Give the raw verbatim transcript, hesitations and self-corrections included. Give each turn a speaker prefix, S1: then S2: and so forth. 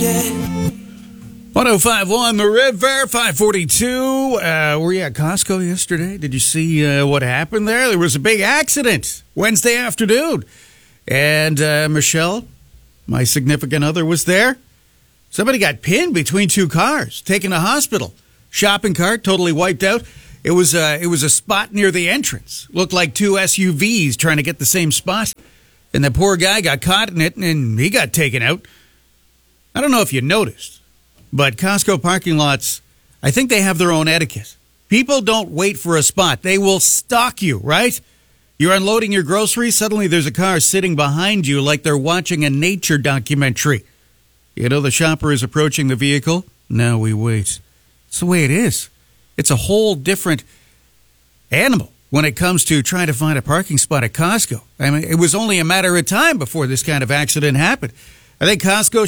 S1: one oh five point one The River, five forty-two. Uh, were you at Costco yesterday? Did you see uh, what happened there? There was a big accident Wednesday afternoon. And uh, Michelle, my significant other, was there. Somebody got pinned between two cars, taken to hospital. Shopping cart totally wiped out. It was, uh, it was a spot near the entrance. Looked like two S U Vs trying to get the same spot. And the poor guy got caught in it, and he got taken out. I don't know if you noticed, but Costco parking lots, I think they have their own etiquette. People don't wait for a spot. They will stalk you, right? You're unloading your groceries, suddenly there's a car sitting behind you like they're watching a nature documentary. You know the shopper is approaching the vehicle. Now we wait. It's the way it is. It's a whole different animal when it comes to trying to find a parking spot at Costco. I mean, it was only a matter of time before this kind of accident happened. I think Costco